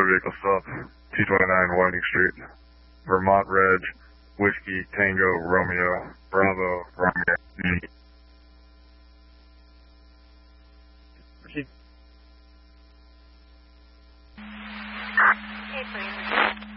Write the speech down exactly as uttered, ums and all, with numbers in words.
vehicle stop, two twenty-nine Whiting Street, Vermont Reg, Whiskey Tango Romeo, Bravo Romeo.